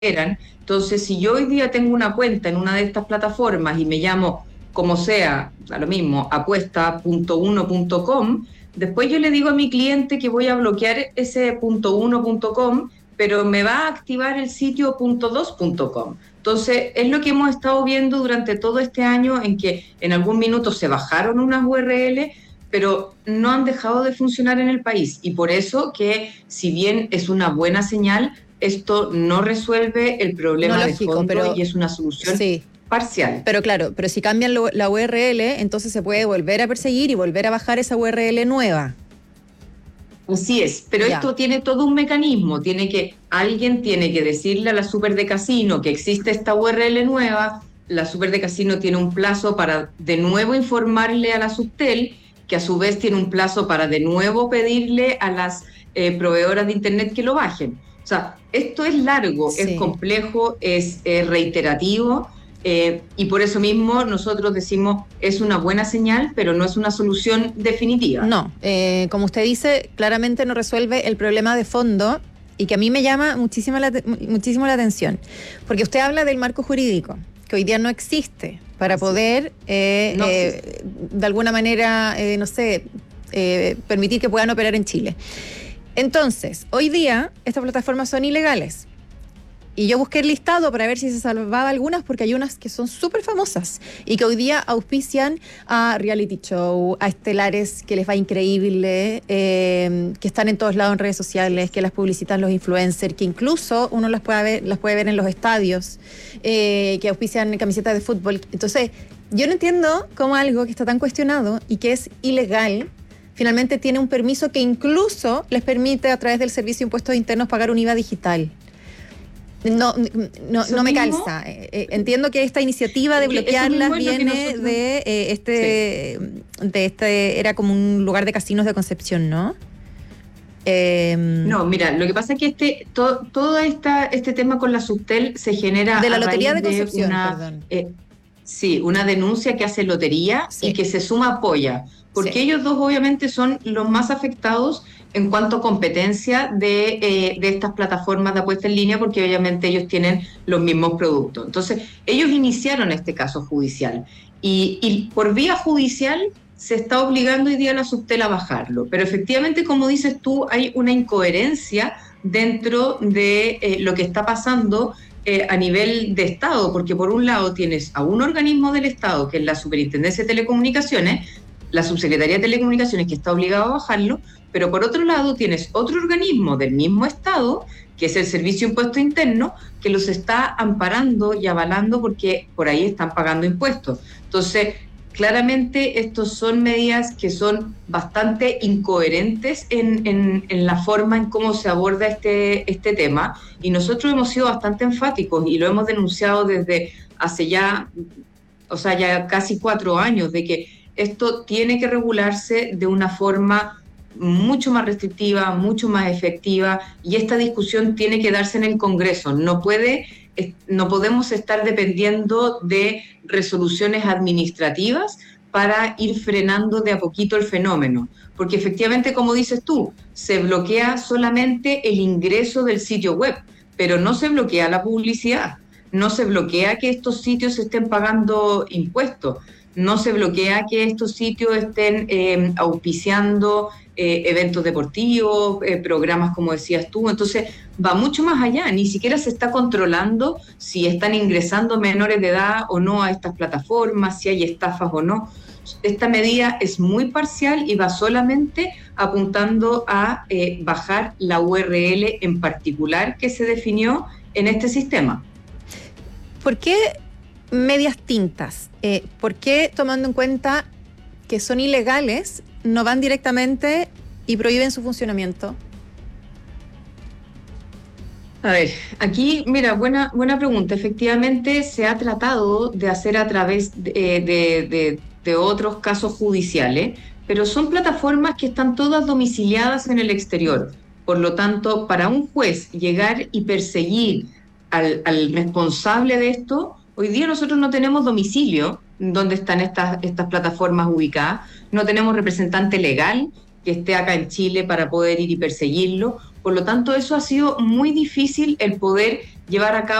eran. Entonces, si yo hoy día tengo una cuenta en una de estas plataformas y me llamo como sea, a lo mismo, apuesta.uno.com, después yo le digo a mi cliente que voy a bloquear ese .1.com, pero me va a activar el sitio .2.com. Entonces, es lo que hemos estado viendo durante todo este año, en que en algún minuto se bajaron unas URL, pero no han dejado de funcionar en el país. Y por eso que, si bien es una buena señal, esto no resuelve el No problema de lógico, fondo pero y es una solución sí. parcial. Pero claro, pero si cambian la URL, entonces se puede volver a perseguir y volver a bajar esa URL nueva. Así es, pero Ya. esto tiene todo un mecanismo, alguien tiene que decirle a la Super de Casino que existe esta URL nueva, la Super de Casino tiene un plazo para de nuevo informarle a la Subtel, que a su vez tiene un plazo para de nuevo pedirle a las proveedoras de Internet que lo bajen. O sea, esto es largo, es Sí. complejo, es reiterativo. Y por eso mismo nosotros decimos es una buena señal, pero no es una solución definitiva. No, como usted dice, claramente no resuelve el problema de fondo y que a mí me llama muchísimo la atención, porque usted habla del marco jurídico, que hoy día no existe para Así es. poder, No existe. de alguna manera, no sé, permitir que puedan operar en Chile. Entonces, hoy día estas plataformas son ilegales. Y yo busqué el listado para ver si se salvaba algunas, porque hay unas que son súper famosas y que hoy día auspician a reality show, a estelares que les va increíble, que están en todos lados en redes sociales, que las publicitan los influencers, que incluso uno las puede ver en los estadios, que auspician camisetas de fútbol. Entonces, yo no entiendo cómo algo que está tan cuestionado y que es ilegal finalmente tiene un permiso que incluso les permite a través del Servicio de Impuestos Internos pagar un IVA digital. No me Mismo, calza. Entiendo que esta iniciativa de eso bloquearlas mismo es lo que viene nosotros... Sí. era como un lugar de casinos de Concepción, ¿no? Eh, No, mira, lo que pasa es que este tema con la Subtel se genera de la a Lotería raíz de de Concepción, perdón. sí, una denuncia que hace Lotería y Sí, que se suma Polla, porque sí. ellos dos obviamente son los más afectados en cuanto a competencia de estas plataformas de apuesta en línea, porque obviamente ellos tienen los mismos productos. Entonces, ellos iniciaron este caso judicial y por vía judicial se está obligando hoy día a la Subtel a bajarlo. Pero efectivamente, como dices tú, hay una incoherencia dentro de lo que está pasando a nivel de Estado, porque por un lado tienes a un organismo del Estado, que es la Superintendencia de Telecomunicaciones, la Subsecretaría de Telecomunicaciones, que está obligado a bajarlo, pero por otro lado tienes otro organismo del mismo Estado, que es el Servicio de Impuesto Interno, que los está amparando y avalando porque por ahí están pagando impuestos. Entonces, claramente estos son medidas que son bastante incoherentes en la forma en cómo se aborda este tema, y nosotros hemos sido bastante enfáticos y lo hemos denunciado desde hace ya, o sea, ya casi 4 años, de que esto tiene que regularse de una forma mucho más restrictiva, mucho más efectiva, y esta discusión tiene que darse en el Congreso. No podemos estar dependiendo de resoluciones administrativas para ir frenando de a poquito el fenómeno, porque efectivamente, como dices tú, se bloquea solamente el ingreso del sitio web, pero no se bloquea la publicidad, no se bloquea que estos sitios estén pagando impuestos, no se bloquea que estos sitios estén auspiciando eventos deportivos, programas como decías tú. Entonces va mucho más allá, ni siquiera se está controlando si están ingresando menores de edad o no a estas plataformas, si hay estafas o no. Esta medida es muy parcial y va solamente apuntando a bajar la URL en particular que se definió en este sistema. ¿Por qué medias tintas? ¿Por qué, tomando en cuenta que son ilegales, no van directamente y prohíben su funcionamiento? A ver, aquí, mira, buena pregunta. Efectivamente, se ha tratado de hacer a través de otros casos judiciales, pero son plataformas que están todas domiciliadas en el exterior. Por lo tanto, para un juez llegar y perseguir al responsable de esto, hoy día nosotros no tenemos domicilio donde están estas plataformas ubicadas, no tenemos representante legal que esté acá en Chile para poder ir y perseguirlo. Por lo tanto, eso ha sido muy difícil el poder llevar a cabo